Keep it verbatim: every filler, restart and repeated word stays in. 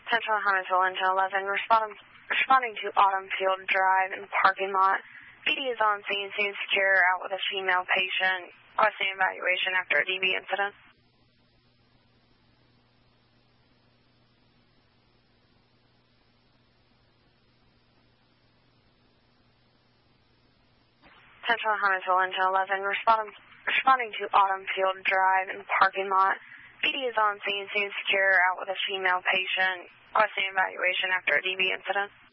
Central Huntersville Engine eleven, responding, responding to Autumn Field Drive in the parking lot. P D is on scene, scene secure, out with a female patient, requesting evaluation after a D B incident. Central Huntersville Engine eleven, responding, responding to Autumn Field Drive in the parking lot. P D is on scene, scene secure, out with a female patient, requesting evaluation after a D B incident.